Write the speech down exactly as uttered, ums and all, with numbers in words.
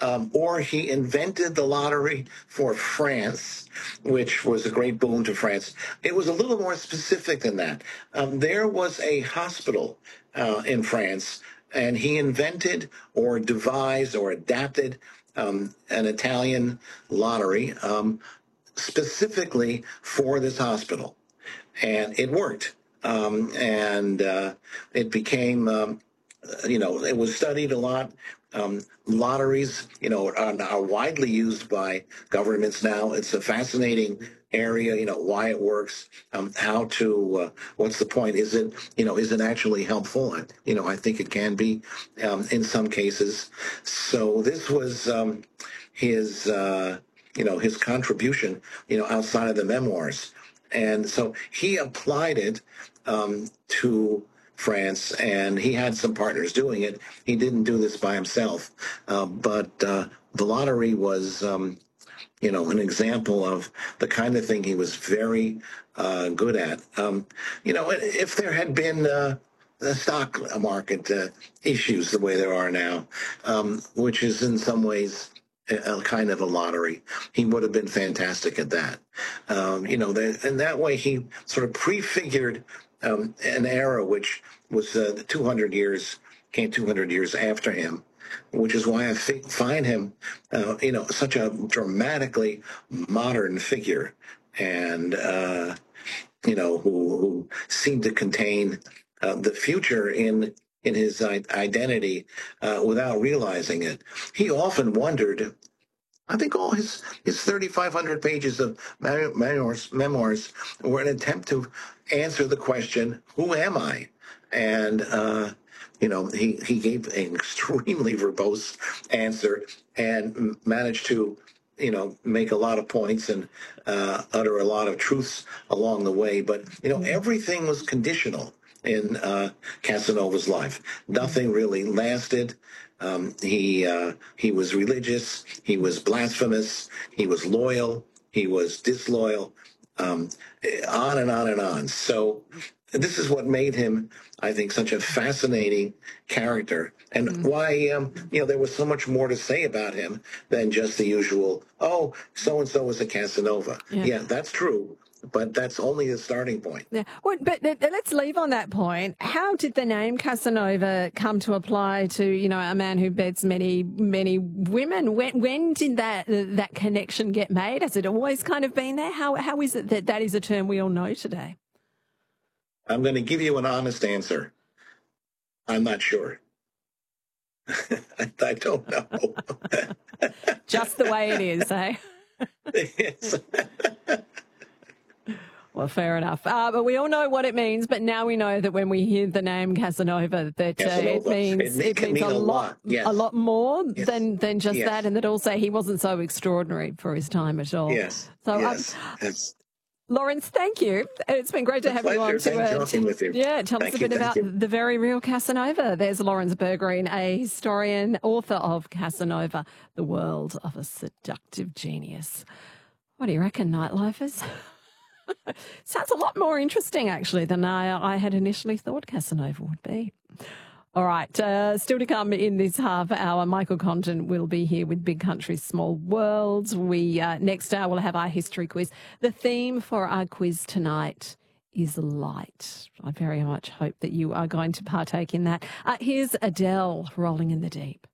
Um, or he invented the lottery for France, which was a great boon to France. It was a little more specific than that. Um, there was a hospital uh, in France, and he invented or devised or adapted um, an Italian lottery um, specifically for this hospital. And it worked. Um, and uh, it became, um, you know, it was studied a lot. Um, lotteries, you know, are, are widely used by governments now. It's a fascinating area, you know, why it works, um, how to, uh, what's the point? Is it, you know, is it actually helpful? I, you know, I think it can be um, in some cases. So this was um, his, uh, you know, his contribution, you know, outside of the memoirs. And so he applied it um, to France, and he had some partners doing it. He didn't do this by himself, uh, but uh, the lottery was, um, you know, an example of the kind of thing he was very uh, good at. Um, you know, if there had been uh, the stock market uh, issues the way there are now, um, which is in some ways a, a kind of a lottery, he would have been fantastic at that. Um, you know, the, and that way he sort of prefigured um, an era which was uh, two hundred years, came two hundred years after him, which is why I think, find him, uh, you know, such a dramatically modern figure, and uh, you know, who who seemed to contain uh, the future in in his identity uh, without realizing it. He often wondered. I think all his his thirty-five hundred pages of memoirs, memoirs were an attempt to answer the question, "Who am I?" And uh, you know, he he gave an extremely verbose answer and managed to, you know, make a lot of points and uh, utter a lot of truths along the way. But you know, everything was conditional in uh, Casanova's life. Nothing really lasted. Um, he uh, he was religious. He was blasphemous. He was loyal. He was disloyal. Um, on and on and on. So this is what made him, I think, such a fascinating character, and mm-hmm. why um, you know, there was so much more to say about him than just the usual. Oh, so and so was a Casanova. Yeah, yeah, that's true. But that's only the starting point. Yeah. Well, but let's leave on that point. How did the name Casanova come to apply to, you know, a man who beds many, many women? When when did that that connection get made? Has it always kind of been there? How how is it that that is a term we all know today? I'm going to give you an honest answer. I'm not sure. I, I don't know. Just the way it is, eh? Yes. Well, fair enough. Uh, but we all know what it means. But now we know that when we hear the name Casanova, that uh, it means it, it means mean a, a lot, lot. Yes. a lot more yes. than than just yes. that, and that also he wasn't so extraordinary for his time at all. Yes. So, yes. Um, yes. Lawrence, thank you. It's been great to have pleasure. you on. To, uh, to, with you. Yeah, tell thank us a you, bit about you. the very real Casanova. There's Lawrence Bergreen, a historian, author of Casanova, The World of a Seductive Genius. What do you reckon, nightlifers? Sounds a lot more interesting, actually, than I, I had initially thought Casanova would be. All right, uh, still to come in this half hour, Michael Condon will be here with Big Country, Small Worlds. We uh, next hour we'll have our history quiz. The theme for our quiz tonight is light. I very much hope that you are going to partake in that. Uh, here's Adele, Rolling in the Deep.